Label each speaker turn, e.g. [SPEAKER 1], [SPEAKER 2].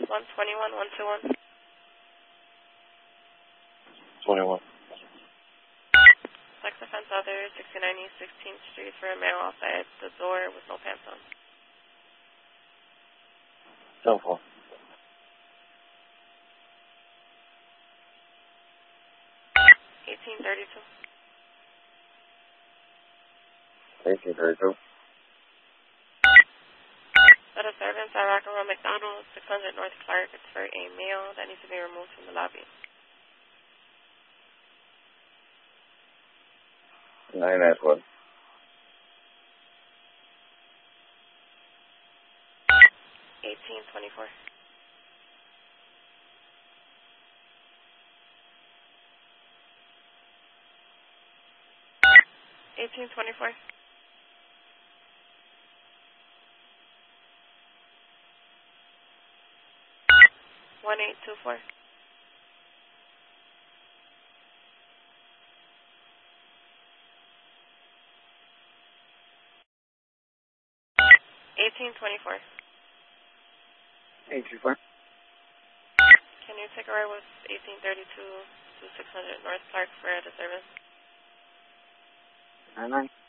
[SPEAKER 1] 121, 121.
[SPEAKER 2] 21.
[SPEAKER 1] Sex offense other, 69 East 16th Street for a male outside the door with no pants on.
[SPEAKER 2] 10-4.
[SPEAKER 1] 1832.
[SPEAKER 2] 1832.
[SPEAKER 1] A disturbance at Rock and Roll McDonald's, 600 North Clark. It's for a male that needs to be removed from the lobby.
[SPEAKER 2] 9-1.
[SPEAKER 1] 1824. 1824. 1824. 1824.
[SPEAKER 2] 1824.
[SPEAKER 1] Can you take a ride with 1832 to 600 North Clark for a disturbance?
[SPEAKER 2] 9-9.